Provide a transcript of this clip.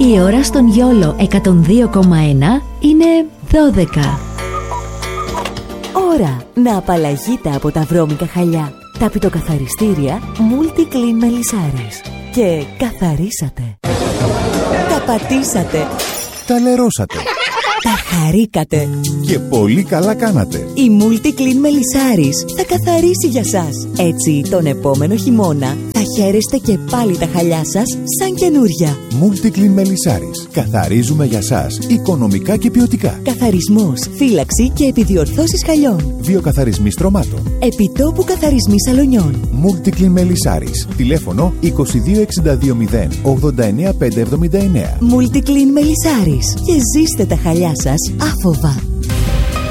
Η ώρα στον Γιόλο 102,1 είναι 12. Ώρα να απαλλαγείτε από τα βρώμικα χαλιά. Τα πιτοκαθαριστήρια Multi-Clean Μελισσάρης. Και καθαρίσατε. Τα πατήσατε. Τα λερώσατε. Τα χαρήκατε. Και πολύ καλά κάνατε. Η Multi-Clean Μελισσάρης θα καθαρίσει για σας. Έτσι τον επόμενο χειμώνα θα χαίρεστε και πάλι τα χαλιά σας σαν καινούρια. Multi-Clean Μελισσάρης. Καθαρίζουμε για σας οικονομικά και ποιοτικά. Καθαρισμός, φύλαξη και επιδιορθώσεις χαλιών. Βιοκαθαρισμοί στρωμάτων. Επιτόπου καθαρισμοί σαλονιών. Multi-Clean Μελισσάρης. Τηλέφωνο 2262 089 579. Multi-Clean Μελισσάρης. Και ζήστε τα χαλιά σας άφοβα.